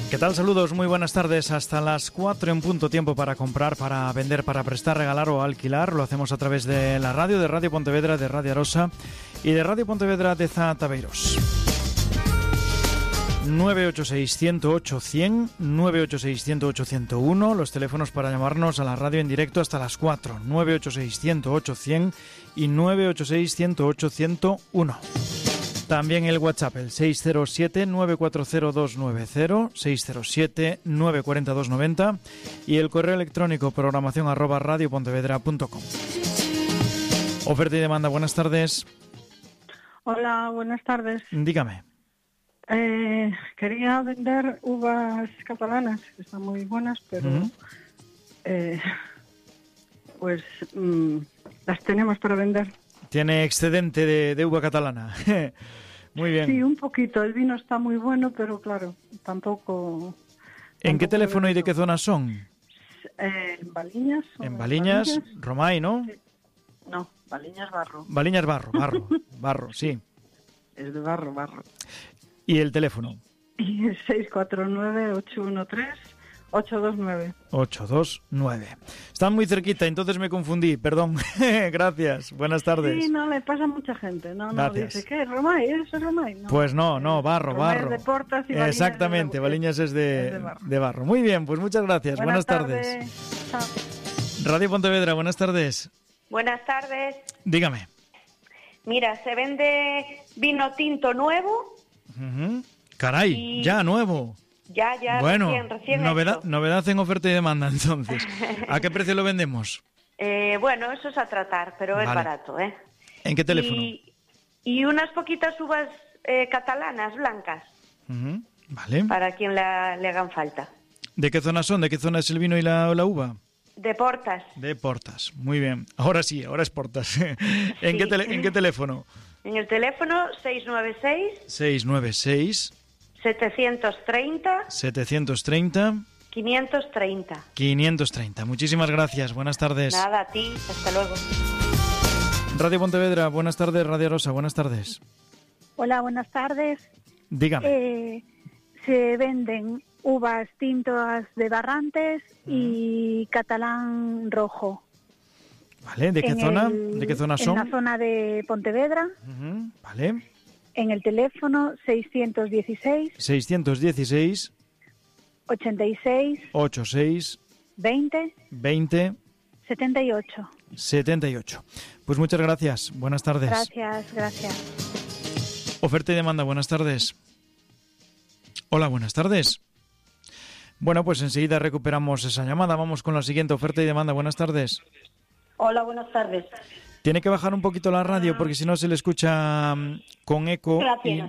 ¿Qué tal? Saludos, muy buenas tardes. Hasta las 4 en punto, tiempo para comprar, para vender, para prestar, regalar o alquilar. Lo hacemos a través de la radio, de Radio Pontevedra, de Radio Arosa y de Radio Pontevedra de Zataveiros. 986-108-100, 986-108-101, los teléfonos para llamarnos a la radio en directo hasta las 4, 986-108-100 y 986-108-101. También el WhatsApp, el 607-940-290, 607-940-290 y el correo electrónico programación@radiopontevedra.com. Oferta y demanda, buenas tardes. Hola, buenas tardes. Dígame. Quería vender uvas catalanas, que están muy buenas, pero las tenemos para vender. Tiene excedente de uva catalana. Muy bien. Sí, un poquito. El vino está muy bueno, pero claro, tampoco... ¿En qué teléfono y de qué zona son? En Baliñas. En Baliñas, Romay, ¿no? Sí. No, Baliñas Barro. Baliñas Barro, sí. Es de Barro. ¿Y el teléfono? Y el 649-813-829. 829. Están muy cerquita, entonces me confundí, perdón. Gracias, buenas tardes. Sí, no, le pasa a mucha gente. No dice, ¿qué? ¿Romay? ¿Eso es Romay? No. Pues no, Barro. Es de Portas y Baliñas. Exactamente, Baliñas es de Barro. Muy bien, pues muchas gracias. Buenas tardes. Chao. Radio Pontevedra, buenas tardes. Buenas tardes. Dígame. Mira, se vende vino tinto nuevo. Caray, ya nuevo. Ya, bueno, recién novedad en oferta y demanda, entonces. ¿A qué precio lo vendemos? Bueno, eso es a tratar, pero es barato, ¿eh? ¿En qué teléfono? Y unas poquitas uvas catalanas, blancas. Vale. Para quien le hagan falta. ¿De qué zona son? ¿De qué zona es el vino y la uva? De Portas. De Portas, muy bien. Ahora sí, ahora es Portas. ¿En qué teléfono? En el teléfono 696... 730 530. Muchísimas gracias. Buenas tardes. Nada, a ti. Hasta luego. Radio Pontevedra, buenas tardes. Radio Rosa, buenas tardes. Hola, buenas tardes. Dígame. Se venden uvas tintas de Barrantes y catalán rojo. Vale, ¿de qué zona? ¿De qué zona son? En la zona de Pontevedra. Vale. En el teléfono 616 86 20 78. Pues muchas gracias. Buenas tardes. Gracias. Oferta y demanda, buenas tardes. Hola, buenas tardes. Bueno, pues enseguida recuperamos esa llamada. Vamos con la siguiente oferta y demanda. Buenas tardes. Hola, buenas tardes. Tiene que bajar un poquito la radio porque si no se le escucha con eco. Gracias.